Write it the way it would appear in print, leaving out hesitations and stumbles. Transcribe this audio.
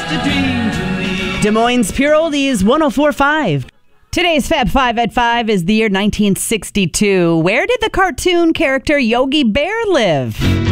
just a dream to me. Des Moines Pure Oldies 104.5. Today's Fab 5 at 5 is the year 1962. Where did the cartoon character Yogi Bear live?